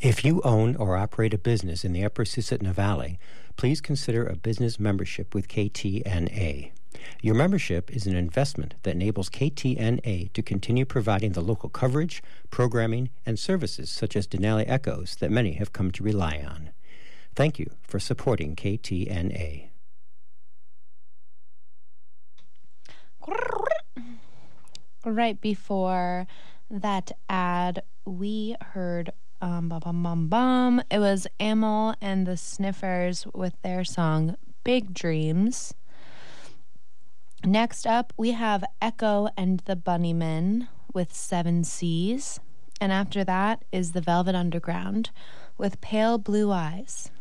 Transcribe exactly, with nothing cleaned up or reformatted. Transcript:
If you own or operate a business in the Upper Susitna Valley, please consider a business membership with K T N A. Your membership is an investment that enables K T N A to continue providing the local coverage, programming, and services such as Denali Echoes that many have come to rely on. Thank you for supporting K T N A. Right before that ad, we heard um, bum, bum, bum, bum. It was Amyl and the Sniffers with their song Big Dreams. Next up, we have Echo and the Bunnymen with Seven Seas. And after that is the Velvet Underground with Pale Blue Eyes.